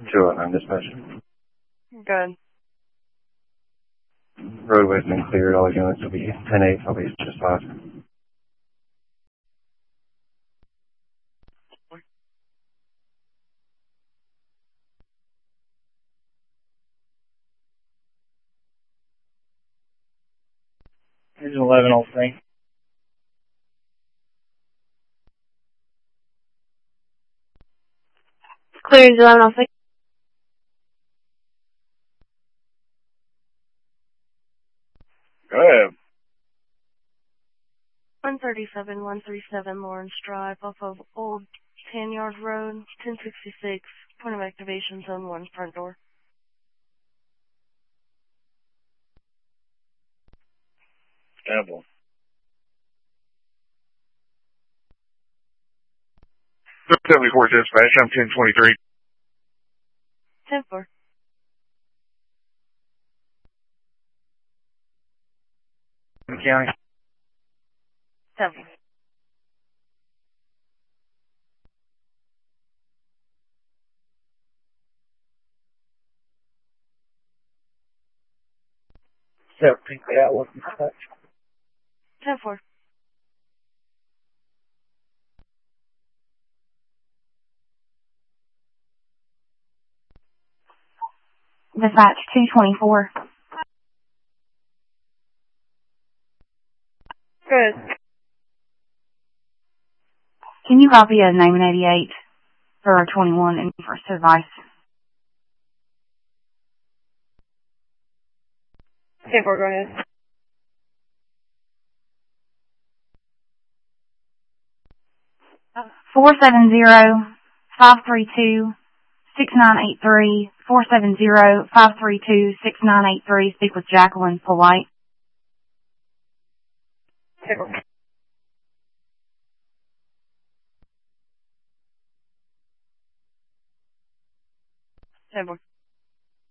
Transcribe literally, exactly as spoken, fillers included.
two oh nine dispatch. Good. Roadway's been cleared. All units will be ten eight. I'll be just five. Engine eleven oh three. Clear engine eleven oh three. Go ahead. one thirty-seven, one thirty-seven Lawrence Drive off of Old Tan Yard Road, ten sixty-six, point of activation, zone one, front door. Apple. seventy-four dispatch, I'm ten twenty-three. ten four. County. ten four. seventeen, yeah, what's dispatch? ten four. Dispatch two twenty-four. Good. Can you copy a name in eighty-eight for twenty-one and first advice? ten four, go ahead. Four seven zero five three two six nine eight three. Four seven zero five three two six nine eight three. Speak with Jacqueline Polite. ten four. ten four.